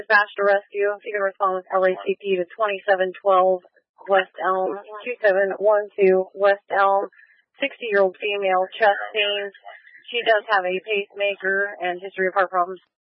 Dispatch to rescue. You can respond with LACP to 2712 West Elm, 2712 West Elm. 60-year-old female, chest pains. She does have a pacemaker and history of heart problems.